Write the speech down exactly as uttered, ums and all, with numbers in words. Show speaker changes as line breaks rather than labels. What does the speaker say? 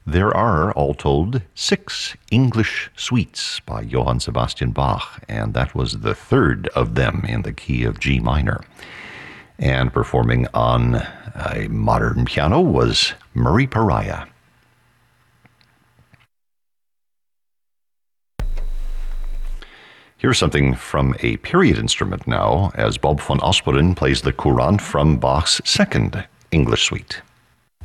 There are, all told, six English suites by Johann Sebastian Bach, and that was the third of them in the key of G minor. And performing on a modern piano was Murray Pariah. Here's something from a period instrument now, as Bob van Asperen plays the Courant from Bach's second English suite.